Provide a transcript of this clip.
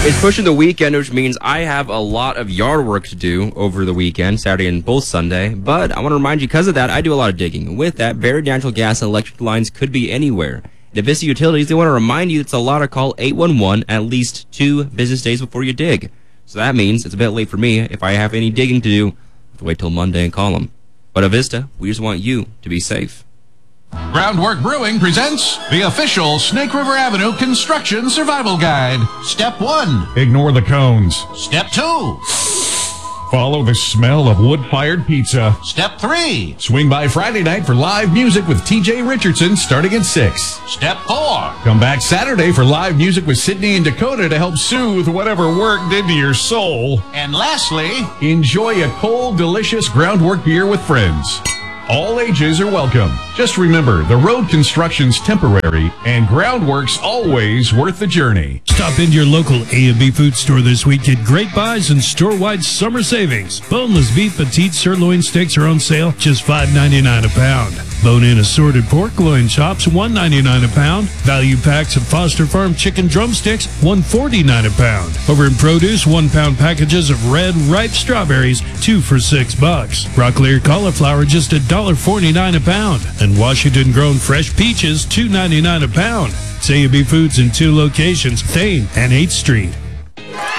It's pushing the weekend, which means I have a lot of yard work to do over the weekend, Saturday and both Sunday. But I want to remind you, because of that, I do a lot of digging. With that, buried natural gas and electric lines could be anywhere. And at Vista Utilities, they want to remind you it's a lot to call 811 at least 2 business days before you dig. So that means it's a bit late for me. If I have any digging to do, I have to wait till Monday and call them. But at Vista, we just want you to be safe. Groundwork Brewing presents the official Snake River Avenue Construction Survival Guide. Step 1. Ignore the cones. Step 2. Follow the smell of wood-fired pizza. Step 3. Swing by Friday night for live music with TJ Richardson starting at 6. Step 4. Come back Saturday for live music with Sydney and Dakota to help soothe whatever work did to your soul. And lastly, enjoy a cold, delicious Groundwork beer with friends. All ages are welcome. Just remember, the road construction's temporary, and Groundwork's always worth the journey. Stop into your local A&B food store this week. Get great buys and store-wide summer savings. Boneless beef petite sirloin steaks are on sale, just $5.99 a pound. Bone-in assorted pork loin chops, $1.99 a pound. Value packs of Foster Farm chicken drumsticks, $1.49 a pound. Over in produce, 1-pound packages of red, ripe strawberries, 2 for $6. Broccoli or cauliflower, just $1.49 a pound. And Washington-grown fresh peaches, $2.99 a pound. It's A&B Foods in 2 locations, Thane and 8th Street.